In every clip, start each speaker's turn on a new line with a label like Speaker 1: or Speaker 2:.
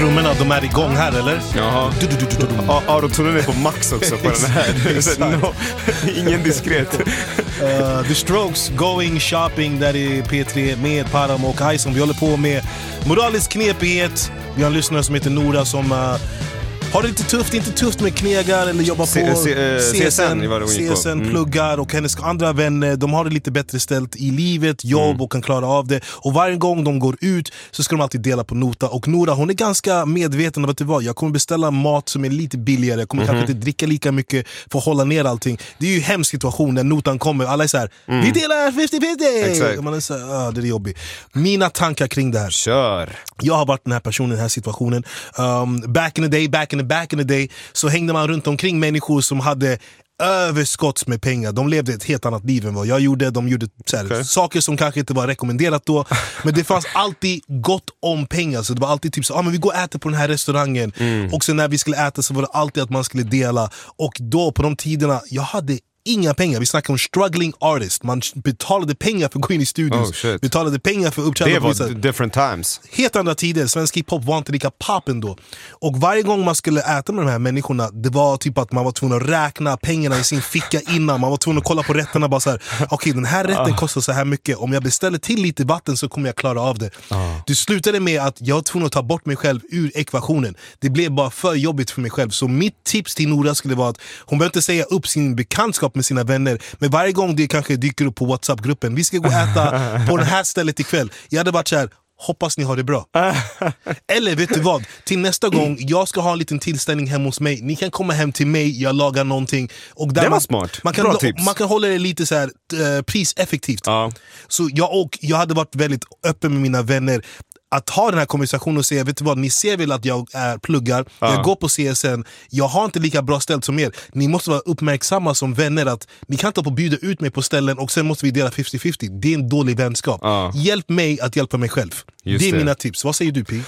Speaker 1: trummorna, de är igång här, eller?
Speaker 2: Jaha. Autotunen är på max också på den här. Ingen diskret.
Speaker 1: The Strokes, Going Shopping, där är P3 med Param och Ison. Vi håller på med moralisk knepighet. Vi har en lyssnare som heter Nora som har det lite tufft, inte tufft med knegar eller jobbar på CSN pluggar, och hennes andra vänner, de har det lite bättre ställt i livet, jobb och kan klara av det. Och varje gång de går ut så ska de alltid dela på nota. Och Nora, hon är ganska medveten om att jag kommer beställa mat som är lite billigare. Jag kommer kanske inte dricka lika mycket för att hålla ner allting. Det är ju en hemsk situation när notan kommer. Alla är så här, vi delar 50-50. Man är så här, det är jobbigt. Mina tankar kring det här.
Speaker 2: Kör.
Speaker 1: Jag har varit den här personen i den här situationen. Back in the day så hängde man runt omkring människor som hade överskotts med pengar. De levde ett helt annat liv än vad jag gjorde. De gjorde saker som kanske inte var rekommenderat då. Men det fanns alltid gott om pengar. Så det var alltid typ så, men vi går och äter på den här restaurangen. Och sen när vi skulle äta så var det alltid att man skulle dela. Och då på de tiderna, jag hade inga pengar. Vi snackar om struggling artist. Man betalade pengar för att gå in i studios. Betalade pengar för uppträdande.
Speaker 2: Det var different times.
Speaker 1: Helt andra tider. Svensk hiphop var inte lika poppen då. Och varje gång man skulle äta med de här människorna, det var typ att man var tvungen att räkna pengarna i sin ficka innan. Man var tvungen att kolla på rätterna. Bara så här, okej, den här rätten kostar så här mycket. Om jag beställer till lite vatten så kommer jag klara av det. Det slutade med att jag var tvungen att ta bort mig själv ur ekvationen. Det blev bara för jobbigt för mig själv. Så mitt tips till Nora skulle vara att hon behöver inte säga upp sin bekantskap med sina vänner, men varje gång det kanske dyker upp på WhatsApp-gruppen, vi ska gå och äta på det här stället ikväll. Jag hade varit så här, hoppas ni har det bra. Eller vet du vad, till nästa gång jag ska ha en liten tillställning hemma hos mig, ni kan komma hem till mig, jag lagar någonting. Och där
Speaker 2: det var smart.
Speaker 1: Man kan hålla det lite så här priseffektivt. Så jag hade varit väldigt öppen med mina vänner att ha den här konversationen och säga, vet du vad, ni ser väl att jag pluggar, jag går på CSN, jag har inte lika bra ställt som er. Ni måste vara uppmärksamma som vänner att ni kan inte bjuda ut mig på ställen och sen måste vi dela 50-50. Det är en dålig vänskap. Hjälp mig att hjälpa mig själv. Det är mina tips. Vad säger du, Pi?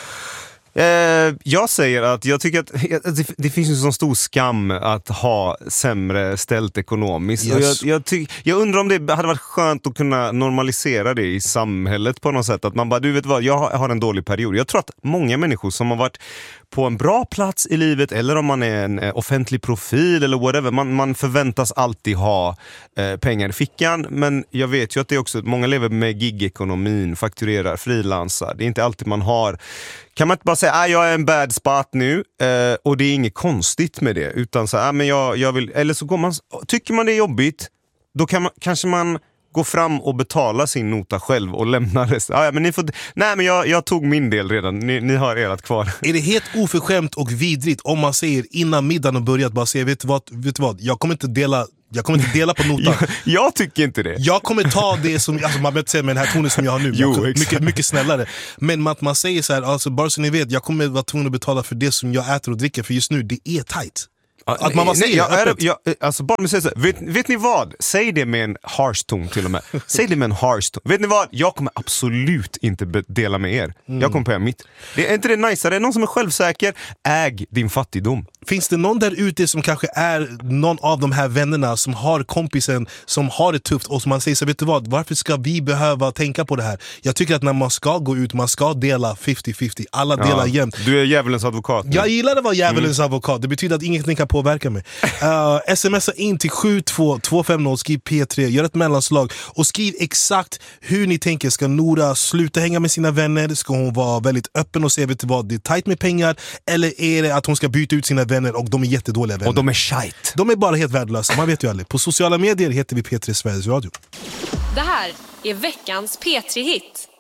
Speaker 2: Jag säger att jag tycker att det finns en sån stor skam att ha sämre ställt ekonomiskt.
Speaker 1: Yes.
Speaker 2: Jag undrar om det hade varit skönt att kunna normalisera det i samhället på något sätt. Att man bara, du vet vad, jag har en dålig period. Jag tror att många människor som har varit på en bra plats i livet, eller om man är en offentlig profil eller whatever, man förväntas alltid ha pengar i fickan. Men jag vet ju att det är också, många lever med gigekonomin, fakturerar, frilansar. Det är inte alltid man har. Kan man inte bara säga, jag är en bad spot nu, och det är inget konstigt med det, utan så men jag vill, eller så går man, tycker man det är jobbigt, då kanske man gå fram och betala sin nota själv och lämna resten. Men ni får, nej, men jag tog min del redan. Ni har ert kvar.
Speaker 1: Är det helt oförskämt och vidrigt om man säger innan middagen och börjat bara säga, vet du vad, jag kommer inte dela på notan.
Speaker 2: Jag tycker inte det.
Speaker 1: Jag kommer ta det som, alltså man behöver säga med den här tonen som jag har nu. Mycket snällare. Men att man säger så här, alltså bara så ni vet, jag kommer vara tvungen att betala för det som jag äter och dricker, för just nu det är tight. Att man
Speaker 2: alltså bara med säga så, vet ni vad? Säg det med en harsh ton till och med. Säg det med en harsh ton. Vet ni vad? Jag kommer absolut inte dela med er. Jag kommer på mitt. Det är inte det nice. Det är någon som är självsäker. Äg din fattigdom.
Speaker 1: Finns det någon där ute som kanske är någon av de här vännerna som har kompisen som har det tufft och som man säger så, vet du vad, varför ska vi behöva tänka på det här? Jag tycker att när man ska gå ut, man ska dela 50-50. Alla delar jämnt.
Speaker 2: Du är djävulens advokat.
Speaker 1: Jag gillar att vara djävulens advokat. Det betyder att ingenting kan påverka mig. Smsa in till 72250, skriv P3, gör ett mellanslag och skriv exakt hur ni tänker. Ska Nora sluta hänga med sina vänner? Ska hon vara väldigt öppen och säga, vet du vad, det är tajt med pengar? Eller är det att hon ska byta ut sina vänner och de är jättedåliga vänner?
Speaker 2: Och de är shite.
Speaker 1: De är bara helt värdelösa, man vet ju aldrig. På sociala medier heter vi P3 Sveriges Radio.
Speaker 3: Det här är veckans P3-hit.